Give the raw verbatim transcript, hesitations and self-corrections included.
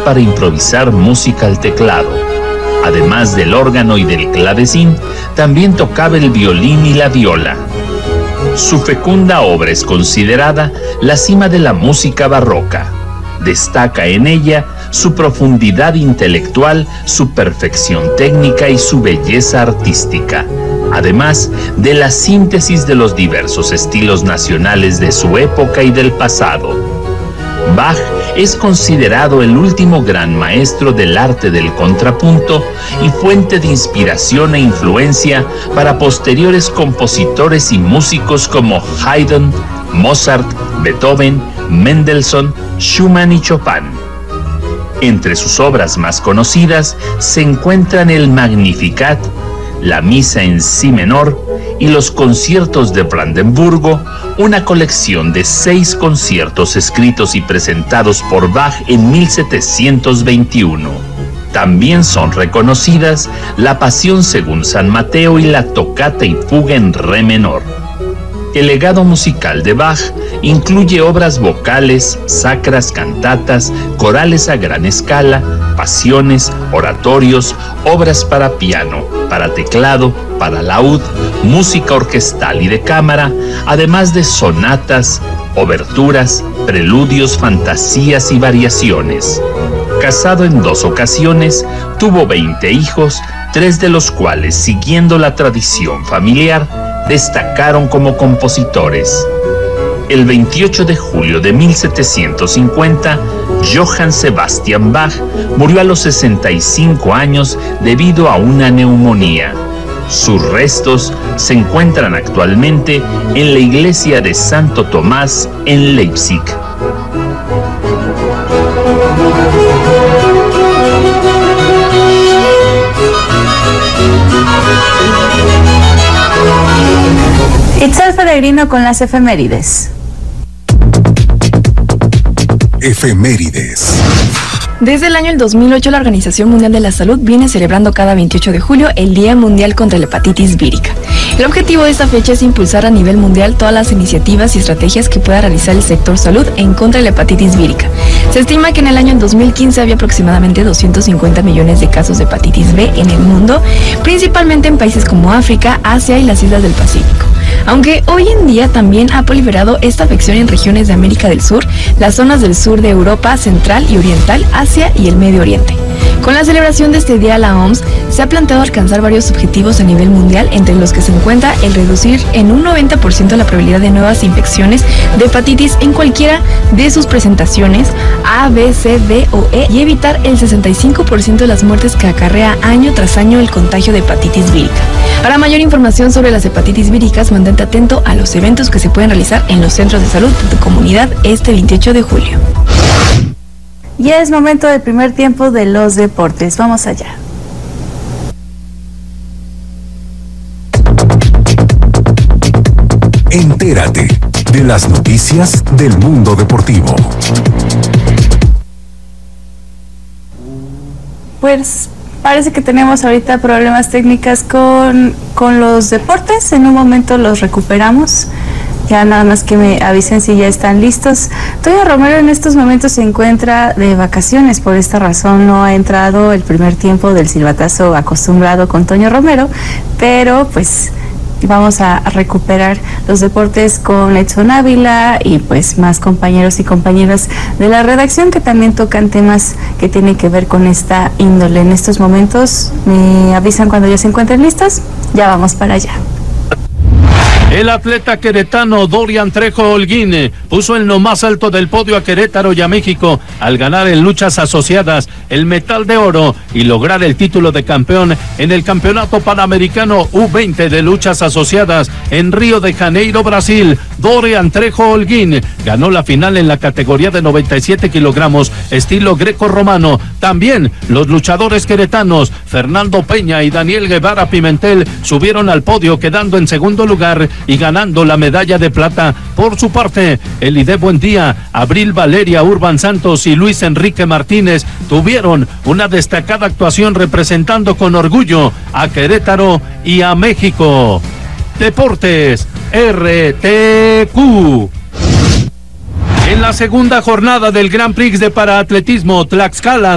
para improvisar música al teclado. Además del órgano y del clavecín, también tocaba el violín y la viola. Su fecunda obra es considerada la cima de la música barroca. Destaca en ella su profundidad intelectual, su perfección técnica y su belleza artística, además de la síntesis de los diversos estilos nacionales de su época y del pasado. Bach es considerado el último gran maestro del arte del contrapunto y fuente de inspiración e influencia para posteriores compositores y músicos como Haydn, Mozart, Beethoven, Mendelssohn, Schumann y Chopin. Entre sus obras más conocidas se encuentran el Magnificat, la Misa en Si menor y los conciertos de Brandenburgo, una colección de seis conciertos escritos y presentados por Bach en mil setecientos veintiuno. También son reconocidas la Pasión según San Mateo y la Tocata y Fuga en Re menor. El legado musical de Bach incluye obras vocales, sacras, cantatas, corales a gran escala, pasiones, oratorios, obras para piano, para teclado, para laúd, música orquestal y de cámara, además de sonatas, oberturas, preludios, fantasías y variaciones. Casado en dos ocasiones, tuvo veinte hijos, tres de los cuales, siguiendo la tradición familiar, destacaron como compositores. El veintiocho de julio de mil setecientos cincuenta, Johann Sebastian Bach murió a los sesenta y cinco años debido a una neumonía. Sus restos se encuentran actualmente en la iglesia de Santo Tomás en Leipzig. Itzel Peregrino con las efemérides. Efemérides. Desde el año dos mil ocho, la Organización Mundial de la Salud viene celebrando cada veintiocho de julio el Día Mundial contra la Hepatitis Vírica. El objetivo de esta fecha es impulsar a nivel mundial todas las iniciativas y estrategias que pueda realizar el sector salud en contra de la hepatitis vírica. Se estima que en el año dos mil quince había aproximadamente doscientos cincuenta millones de casos de hepatitis B en el mundo, principalmente en países como África, Asia y las islas del Pacífico. Aunque hoy en día también ha proliferado esta afección en regiones de América del Sur, las zonas del sur de Europa Central y Oriental, Asia y el Medio Oriente. Con la celebración de este día, la O M S se ha planteado alcanzar varios objetivos a nivel mundial, entre los que se encuentra el reducir en un noventa por ciento la probabilidad de nuevas infecciones de hepatitis en cualquiera de sus presentaciones A, B, C, D o E y evitar el sesenta y cinco por ciento de las muertes que acarrea año tras año el contagio de hepatitis vírica. Para mayor información sobre las hepatitis víricas, mantente atento a los eventos que se pueden realizar en los centros de salud de tu comunidad este veintiocho de julio. Ya es momento del primer tiempo de los deportes. Vamos allá. Entérate de las noticias del mundo deportivo. Pues parece que tenemos ahorita problemas técnicos con, con los deportes. En un momento los recuperamos. Ya nada más que me avisen si ya están listos. Toño Romero en estos momentos se encuentra de vacaciones, por esta razón no ha entrado el primer tiempo del silbatazo acostumbrado con Toño Romero, pero pues vamos a recuperar los deportes con Edson Ávila y pues más compañeros y compañeras de la redacción que también tocan temas que tienen que ver con esta índole. En estos momentos me avisan cuando ya se encuentren listos, ya vamos para allá. El atleta queretano Dorian Trejo Holguín puso en lo más alto del podio a Querétaro y a México al ganar en luchas asociadas el metal de oro y lograr el título de campeón en el Campeonato Panamericano U veinte de luchas asociadas en Río de Janeiro, Brasil. Dorian Trejo Holguín ganó la final en la categoría de noventa y siete kilogramos estilo greco-romano. También los luchadores queretanos Fernando Peña y Daniel Guevara Pimentel subieron al podio, quedando en segundo lugar y ganando la medalla de plata. Por su parte, Elide Buendía, Abril Valeria Urban Santos y Luis Enrique Martínez tuvieron una destacada actuación representando con orgullo a Querétaro y a México. Deportes R T Q. En la segunda jornada del Grand Prix de Paraatletismo Tlaxcala